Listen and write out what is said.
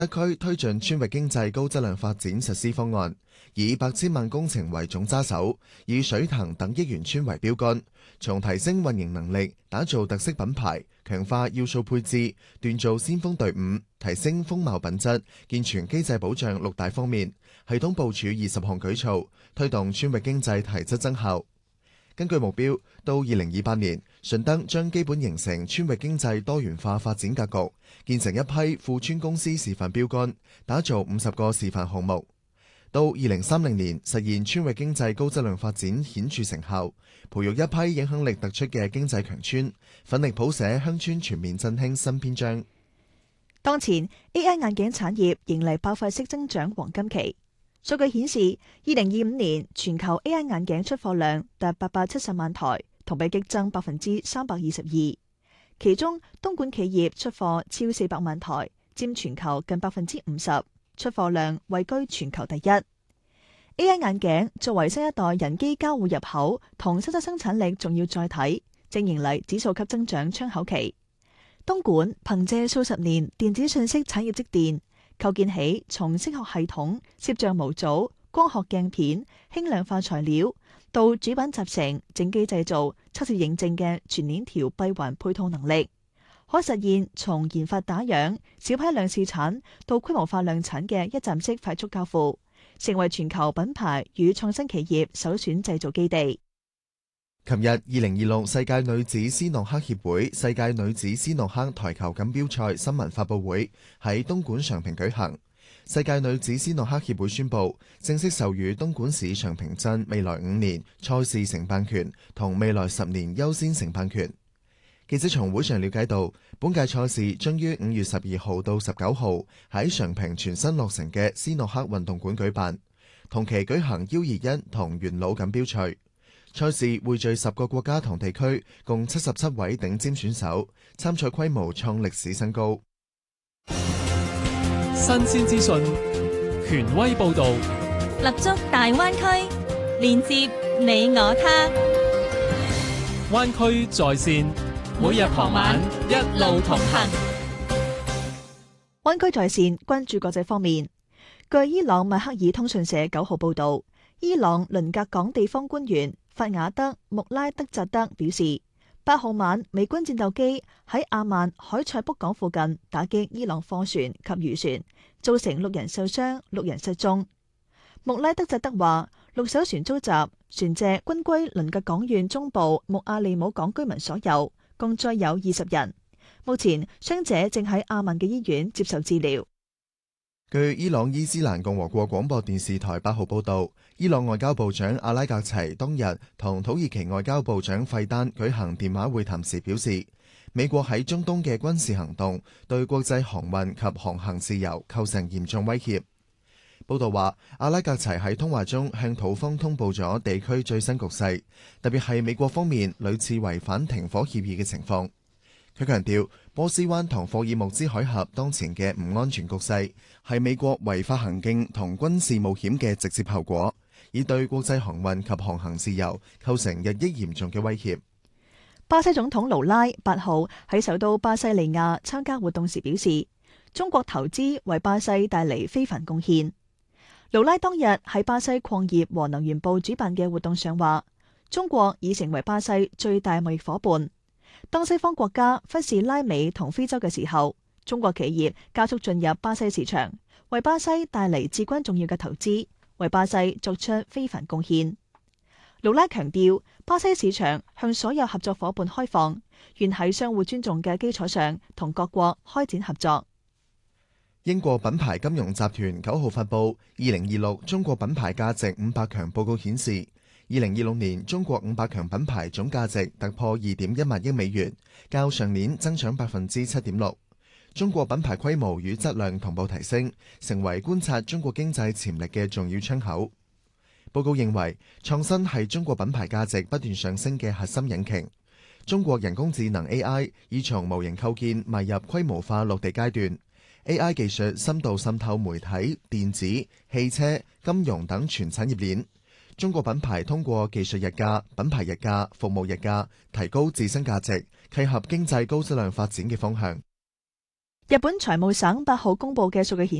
一區推進村域經濟高質量發展實施方案，以8千萬工程為總揸手，以水塘等億元村為標杆，從提升運營能力、打造特色品牌、強化要素配置、鍛造先鋒隊伍、提升風貌品質、健全機制保障6大方面，系統部署20項舉措，推動村域經濟提質增效。根據目標，到2028年，順德將基本形成村域經濟多元化發展格局，建成一批富村公司示範標杆，打造50個示範項目。到2030年，實現村域經濟高質量發展顯著成效，培育一批影響力突出嘅經濟強村，奮力譜寫鄉村全面振興新篇章。 當前 AI 眼鏡產業迎嚟爆發式增長黃金期。數據顯示，2025年全球 AI 眼鏡出貨量達870萬台，同比激增322%。其中，東莞企業出貨超400萬台，佔全球近50%，出貨量位居全球第一。AI 眼鏡作為新一代人機交互入口同實質生產力重要載體，正迎嚟指數級增長窗口期。東莞憑借數十年電子信息產業積澱，構建起從聲學系統、攝像模組、光學鏡片、輕量化材料到主板集成、整機製造、測試認證嘅全鏈條閉環配套能力，可實現從研發打樣、小批量試產到規模化量產嘅一站式快速交付，成為全球品牌與創新企業首選製造基地。 琴日2026世界女子斯諾克協會世界女子斯諾克台球錦標賽新聞發佈會喺東莞常平舉行。世界女子斯諾克協會宣布正式授予東莞市常平鎮未來5年賽事承辦權同未來10年優先承辦權。記者從會上了解到，本屆賽事將於5月12號到19號喺常平全新落成嘅斯諾克運動館舉辦，同期舉行 U21同元老錦標賽。賽事匯聚10個國家同地區，共77位頂尖選手，參賽規模創歷史新高。 新鮮資訊，權威報導， 立足大灣區，連接你我他。 灣區在線，每日傍晚一路同行。 灣區在線關注國際方面。據伊朗邁克爾通訊社9號報導，伊朗倫格港地方官員法雅德·穆拉德扎德表示，8號晚美軍戰鬥機喺阿曼海塞卜港附近打擊伊朗貨船及漁船，造成6人受傷、6人失蹤。穆拉德扎德話，6艘船遭襲，船隻均歸倫格港縣中部穆阿利姆港居民所有，共載有20人。目前傷者正喺阿曼嘅醫院接受治療。 據伊朗伊斯蘭共和國廣播電視台8號報道，伊朗外交部長阿拉格齊當日同土耳其外交部長費丹舉行電話會談時表示，美國喺中東嘅軍事行動對國際航運及航行自由構成嚴重威脅。報道話，阿拉格齊喺通話中向土方通報咗地區最新局勢，特別係美國方面屢次違反停火協議嘅情況。佢強調，波斯灣同霍爾木茲海峽當前嘅唔安全局勢係美國違法行徑同軍事冒險嘅直接後果，已對國際航運及航行自由構成日益嚴重嘅威脅。 巴西總統盧拉8號喺首都巴西利亞參加活動時表示，中國投資為巴西帶嚟非凡貢獻。盧拉當日喺巴西礦業和能源部主辦嘅活動上話，中國已成為巴西最大貿易夥伴。當西方國家忽視拉美同非洲嘅時候，中國企業加速進入巴西市場，為巴西帶嚟至關重要嘅投資，為巴西作出非凡貢獻。盧拉強調，巴西市場向所有合作夥伴開放，願喺相互尊重嘅基礎上同各國開展合作。 英國品牌金融集團9號發布2026中國品牌價值500強報告顯示，2026年中國500強品牌總價值突破2.1萬億美元，較上年增長7.6%。中國品牌規模與質量同步提升，成為觀察中國經濟潛力嘅重要窗口。報告認為，創新係中國品牌價值不斷上升嘅核心引擎。中國人工智能 AI 已從模型構建邁入規模化落地階段。AI 技術深度滲透媒體、電子、汽車、金融等全產業鏈。中國品牌通過技術溢價、品牌溢價、服務溢價，提高自身價值，契合經濟高質量發展嘅方向。 日本財務省8號公佈嘅數據顯